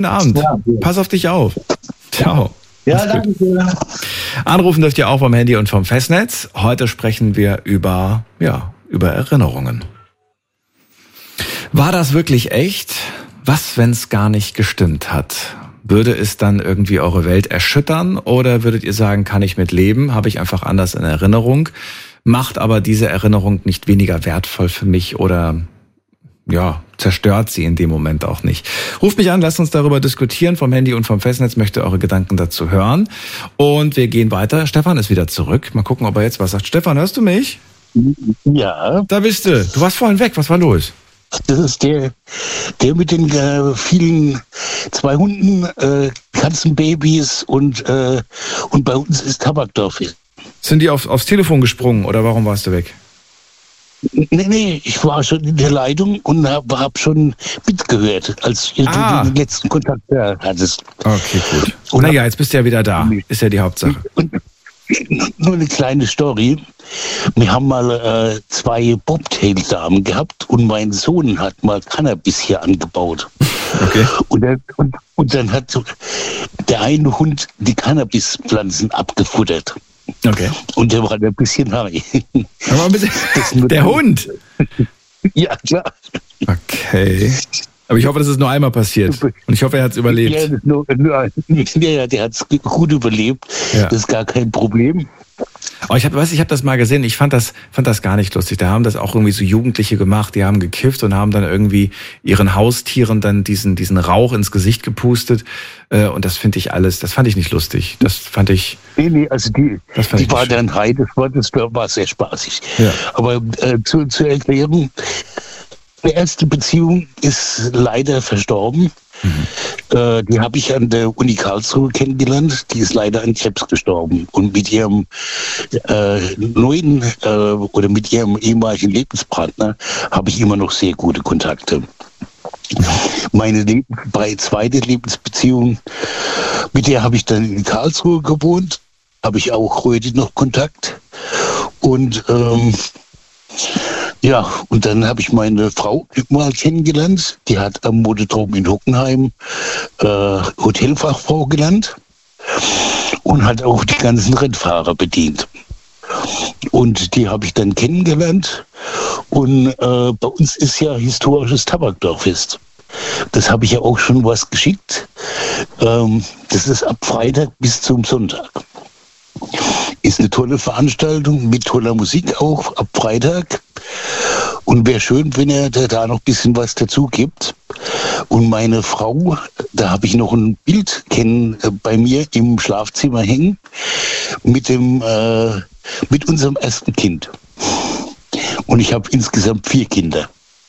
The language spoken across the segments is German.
Abend. Ja, pass auf dich auf. Ciao. Ja, danke sehr. Anrufen dürft ihr auch vom Handy und vom Festnetz. Heute sprechen wir über Erinnerungen. War das wirklich echt? Was, wenn es gar nicht gestimmt hat? Würde es dann irgendwie eure Welt erschüttern oder würdet ihr sagen, kann ich mit leben, habe ich einfach anders in Erinnerung, macht aber diese Erinnerung nicht weniger wertvoll für mich oder zerstört sie in dem Moment auch nicht? Ruft mich an, lasst uns darüber diskutieren vom Handy und vom Festnetz, möchte eure Gedanken dazu hören und wir gehen weiter. Stefan ist wieder zurück, mal gucken, ob er jetzt was sagt. Stefan, hörst du mich? Ja. Da bist du. Du warst vorhin weg, was war los? Das ist der mit den vielen 2 Hunden, Katzenbabys und bei uns ist Tabakdorf. Sind die aufs Telefon gesprungen oder warum warst du weg? Nee, ich war schon in der Leitung und hab schon mitgehört, als du den letzten Kontakt hattest. Okay, gut. Naja, jetzt bist du ja wieder da, ist ja die Hauptsache. Und nur eine kleine Story. Wir haben mal 2 Bobtail-Damen gehabt und mein Sohn hat mal Cannabis hier angebaut. Okay. Und dann hat der eine Hund die Cannabispflanzen abgefuttert. Okay. Und der war ein bisschen high. Der Hund? Ja, klar. Okay. Aber ich hoffe, das ist nur einmal passiert. Und ich hoffe, er hat es überlebt. Ja, der hat es gut überlebt. Ja. Das ist gar kein Problem. Aber ich habe das mal gesehen, ich fand das gar nicht lustig. Da haben das auch irgendwie so Jugendliche gemacht, die haben gekifft und haben dann irgendwie ihren Haustieren dann diesen Rauch ins Gesicht gepustet. Und das fand ich nicht lustig. Das fand ich... Nee, also die war dann high, das war sehr spaßig. Ja. Aber zur Erklärung, die erste Beziehung ist leider verstorben. Mhm. Die habe ich an der Uni Karlsruhe kennengelernt. Die ist leider an Krebs gestorben. Und mit ihrem mit ihrem ehemaligen Lebenspartner habe ich immer noch sehr gute Kontakte. Meine zweite Lebensbeziehung, mit der habe ich dann in Karlsruhe gewohnt. Habe ich auch heute noch Kontakt. Und und dann habe ich meine Frau mal kennengelernt. Die hat am Modedrom in Hockenheim Hotelfachfrau gelernt und hat auch die ganzen Rennfahrer bedient. Und die habe ich dann kennengelernt. Und bei uns ist ja historisches Tabakdorffest. Das habe ich ja auch schon was geschickt. Das ist ab Freitag bis zum Sonntag. Ist eine tolle Veranstaltung mit toller Musik auch ab Freitag. Und wäre schön, wenn er da noch ein bisschen was dazu gibt. Und meine Frau, da habe ich noch ein Bild bei mir im Schlafzimmer hängen mit unserem ersten Kind. Und ich habe insgesamt 4 Kinder.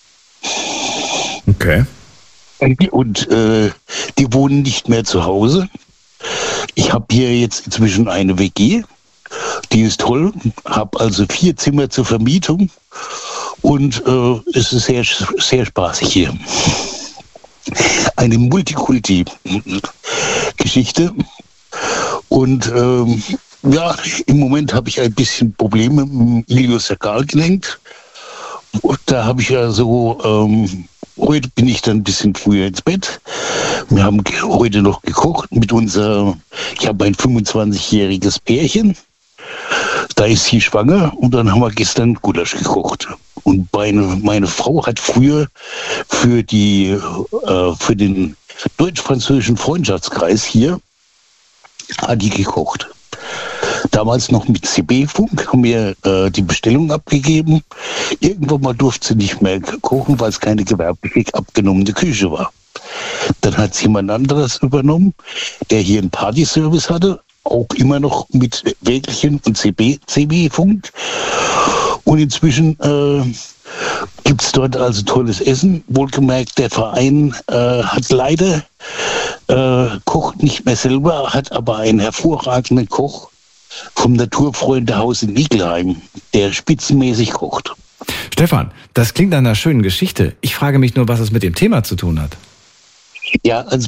Okay. Und die wohnen nicht mehr zu Hause. Ich habe hier jetzt inzwischen eine WG. Die ist toll. Habe also 4 Zimmer zur Vermietung. Und es ist sehr, sehr spaßig hier. Eine Multikulti-Geschichte. Und im Moment habe ich ein bisschen Probleme mit dem Iliosakralgelenk. Da habe ich ja so, heute bin ich dann ein bisschen früher ins Bett. Wir haben heute noch gekocht ich habe ein 25-jähriges Pärchen. Da ist sie schwanger und dann haben wir gestern Gulasch gekocht. Und meine Frau hat früher für den deutsch-französischen Freundschaftskreis hier hat die gekocht. Damals noch mit CB-Funk haben wir die Bestellung abgegeben. Irgendwann mal durfte sie nicht mehr kochen, weil es keine gewerblich abgenommene Küche war. Dann hat jemand anderes übernommen, der hier einen Partyservice hatte, auch immer noch mit Wägelchen und CB-Funk. Und inzwischen gibt es dort also tolles Essen. Wohlgemerkt, der Verein hat leider kocht nicht mehr selber, hat aber einen hervorragenden Koch vom Naturfreundehaus in Igelheim, der spitzenmäßig kocht. Stefan, das klingt nach einer schönen Geschichte. Ich frage mich nur, was es mit dem Thema zu tun hat. Ja, also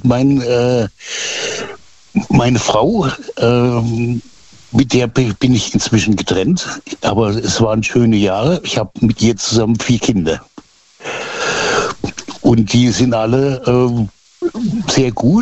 meine Frau, mit der bin ich inzwischen getrennt, aber es waren schöne Jahre. Ich habe mit ihr zusammen 4 Kinder. Und die sind alle sehr gut.